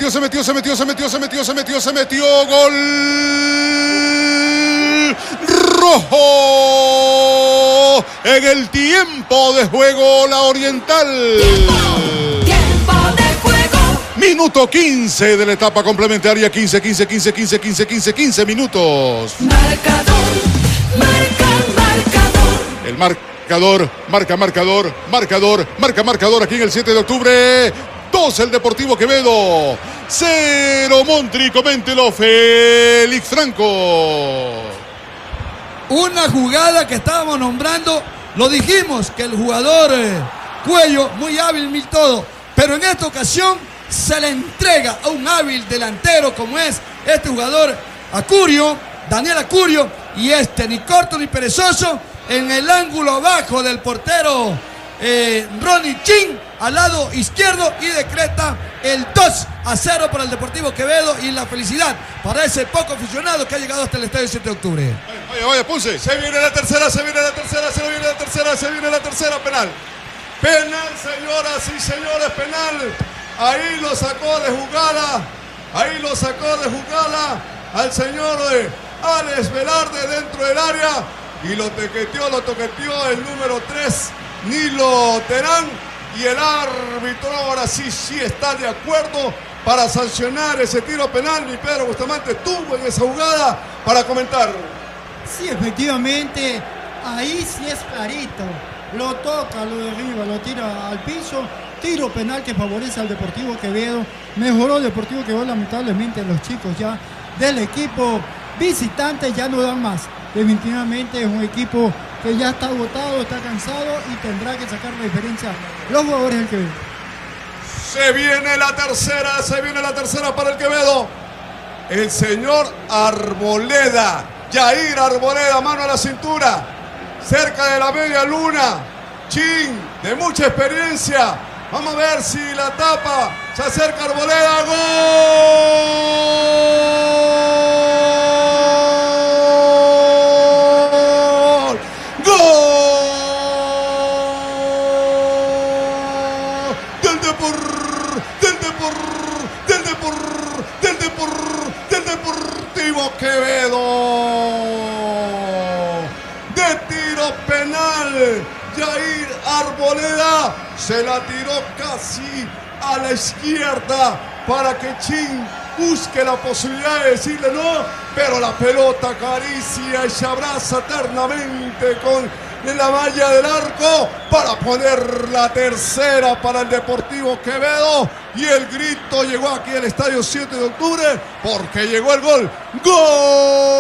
Gol rojo en el tiempo de juego, la Oriental. Tiempo de juego. Minuto 15 de la etapa complementaria. 15 minutos. Marcador. El marcador aquí en el 7 de octubre. 2 el Deportivo Quevedo, 0 Montri. Coméntelo, Félix Franco. Una jugada que estábamos nombrando, lo dijimos, que el jugador Cuello, muy hábil, mil todo, pero en esta ocasión se le entrega a un hábil delantero como es este jugador Acurio, Daniel Acurio, y ni corto ni perezoso, en el ángulo bajo del portero Ronnie Chin, al lado izquierdo, y decreta el 2-0 para el Deportivo Quevedo, y la felicidad para ese poco aficionado que ha llegado hasta el estadio 7 de octubre. Vaya, Puse. Se viene la tercera penal. Penal, señoras y señores, penal. Ahí lo sacó de jugada al señor Alex Velarde dentro del área, y lo toqueteó el número 3, Nilo Terán, y el árbitro ahora sí está de acuerdo para sancionar ese tiro penal. Mi Pedro Bustamante estuvo en esa jugada para comentar. Sí, efectivamente, ahí sí es clarito. Lo toca, lo derriba, lo tira al piso. Tiro penal que favorece al Deportivo Quevedo. Mejoró el Deportivo Quevedo, lamentablemente los chicos ya del equipo visitante ya no dan más. Definitivamente es un equipo que ya está agotado, está cansado, y tendrá que sacar la diferencia los jugadores del Quevedo. Se viene la tercera para el Quevedo. El señor Arboleda, Jair Arboleda, mano a la cintura, cerca de la media luna. Chin, de mucha experiencia. Vamos a ver si la tapa. Se acerca Arboleda. ¡Gol! Del Deportivo Quevedo. De tiro penal, Jair Arboleda se la tiró casi a la izquierda para que Chin busque la posibilidad de decirle no, pero la pelota acaricia y se abraza eternamente con la malla del arco para poner la tercera para el Deportivo Quevedo, y el grito llegó aquí al estadio 7 de octubre porque llegó el gol. ¡Gol!